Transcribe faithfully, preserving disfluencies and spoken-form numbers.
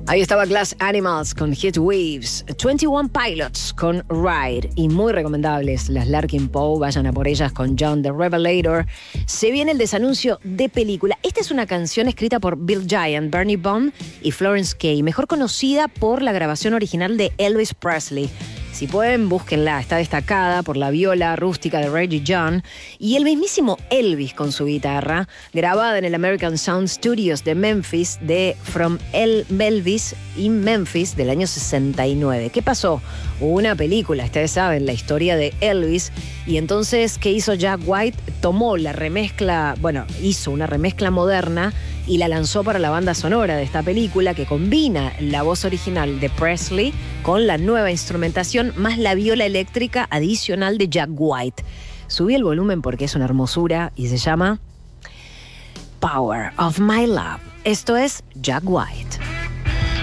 Ahí estaba Glass Animals con Heat Waves, veintiuno Pilots con Ride y muy recomendables las Larkin Poe, vayan a por ellas con John the Revelator. Se viene el desanuncio de película. Esta es una canción escrita por Bill Giant, Bernie Bond y Florence Kay, mejor conocida por la grabación original de Elvis Presley. Si pueden, búsquenla, está destacada por la viola rústica de Reggie John y el mismísimo Elvis con su guitarra, grabada en el American Sound Studios de Memphis, de From El Elvis in Memphis del año sesenta y nueve. ¿Qué pasó? Hubo una película, ustedes saben, la historia de Elvis, y entonces, ¿qué hizo Jack White? Tomó la remezcla, bueno, hizo una remezcla moderna y la lanzó para la banda sonora de esta película, que combina la voz original de Presley con la nueva instrumentación más la viola eléctrica adicional de Jack White. Subí el volumen porque es una hermosura y se llama Power of My Love. Esto es Jack White.